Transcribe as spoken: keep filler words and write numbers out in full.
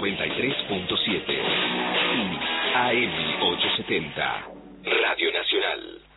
noventa y tres punto siete y A M ochocientos setenta. Radio Nacional.